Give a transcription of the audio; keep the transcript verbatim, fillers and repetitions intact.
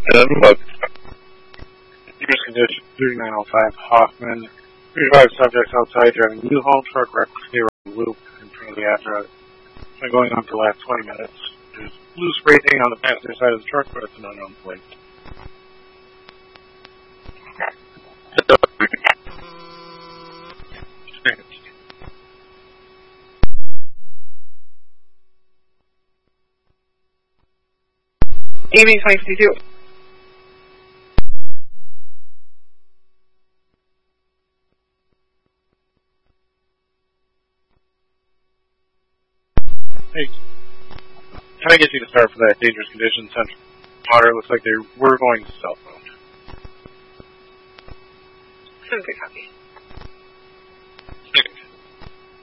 seven bucks. Dangerous condition thirty-nine oh five Hoffman. thirty-five subjects outside driving a U-Haul truck recklessly around the loop in front of the address. Been going on for the last twenty minutes. There's blue spray paint on the passenger side of the truck, but it's an unknown plate. Amy five fifty-two. Hey, can I get you to start for that dangerous condition central water? Looks like they were going southbound. Okay, copy.